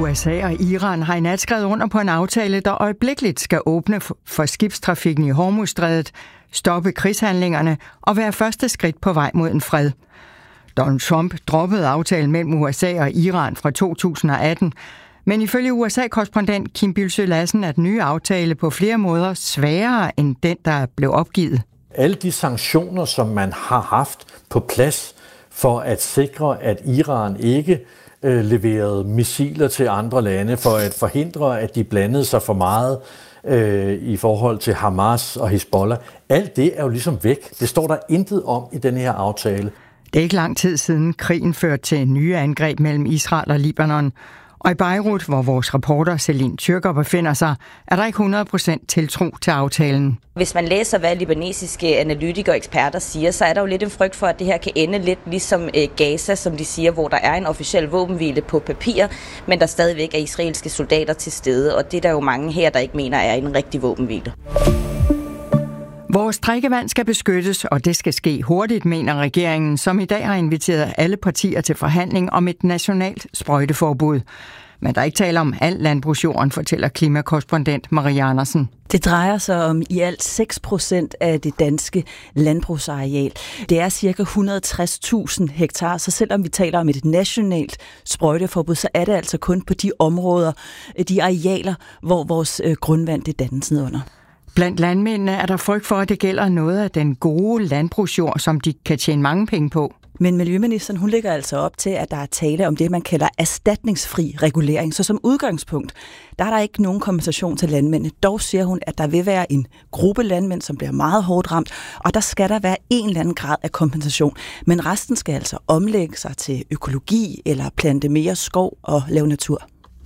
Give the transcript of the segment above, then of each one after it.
USA og Iran har i nat skrevet under på en aftale, der øjeblikkeligt skal åbne for skibstrafikken i Hormuzstrædet, stoppe krigshandlingerne og være første skridt på vej mod en fred. Donald Trump droppede aftalen mellem USA og Iran fra 2018, men ifølge USA-korrespondent Kim Bildsøe Lassen er den nye aftale på flere måder sværere end den, der blev opgivet. Alle de sanktioner, som man har haft på plads for at sikre, at Iran ikke leverede missiler til andre lande, for at forhindre, at de blandede sig for meget i forhold til Hamas og Hezbollah. Alt det er jo ligesom væk. Det står der intet om i den her aftale. Det er ikke lang tid siden krigen førte til nye angreb mellem Israel og Libanon. Og i Beirut, hvor vores reporter Celine Tyrker befinder sig, er der ikke 100% tiltro til aftalen. Hvis man læser, hvad libanesiske analytikere og eksperter siger, så er der jo lidt en frygt for, at det her kan ende lidt ligesom Gaza, som de siger, hvor der er en officiel våbenhvile på papir, men der stadigvæk er israelske soldater til stede, og det er der jo mange her, der ikke mener er en rigtig våbenhvile. Vores drikkevand skal beskyttes, og det skal ske hurtigt, mener regeringen, som i dag har inviteret alle partier til forhandling om et nationalt sprøjteforbud. Men der er ikke tale om al landbrugsjorden, fortæller klimakorrespondent Marie Andersen. Det drejer sig om i alt 6% af det danske landbrugsareal. Det er ca. 160.000 hektar, så selvom vi taler om et nationalt sprøjteforbud, så er det altså kun på de områder, de arealer, hvor vores grundvand det dannes nedunder. Blandt landmændene er der frygt for, at det gælder noget af den gode landbrugsjord, som de kan tjene mange penge på. Men miljøministeren, hun lægger altså op til, at der er tale om det, man kalder erstatningsfri regulering. Så som udgangspunkt, der er der ikke nogen kompensation til landmændene. Dog siger hun, at der vil være en gruppe landmænd, som bliver meget hårdt ramt, og der skal der være en eller anden grad af kompensation. Men resten skal altså omlægge sig til økologi eller plante mere skov og lave natur.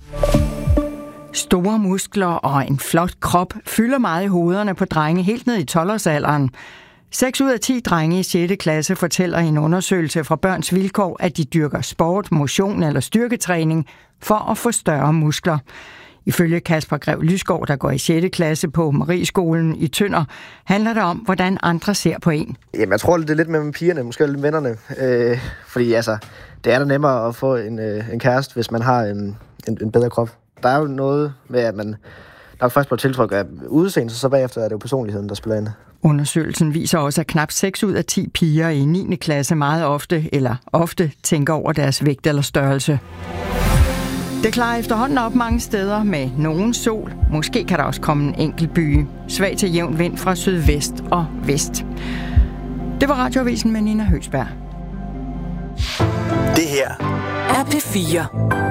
Store muskler og en flot krop fylder meget i hovederne på drenge helt ned i 12-årsalderen. 6 ud af 10 drenge i 6. klasse fortæller i en undersøgelse fra Børns Vilkår, at de dyrker sport, motion eller styrketræning for at få større muskler. Ifølge Kasper Grev Lysgaard, der går i 6. klasse på Marieskolen i Tønder, handler det om, hvordan andre ser på en. Jamen, jeg tror, det er lidt med pigerne, måske lidt vennerne. Fordi altså, det er da nemmere at få en kæreste, hvis man har en bedre krop. Der er jo noget med, at man nok først bliver tiltryk af udseende, så bagefter er det jo personligheden, der spiller ind. Undersøgelsen viser også, at knap 6 ud af 10 piger i 9. klasse meget ofte tænker over deres vægt eller størrelse. Det klarer efterhånden op mange steder med nogen sol. Måske kan der også komme en enkelt byge. Svag til jævn vind fra sydvest og vest. Det var Radioavisen med Nina Høgsberg. Det her er P4.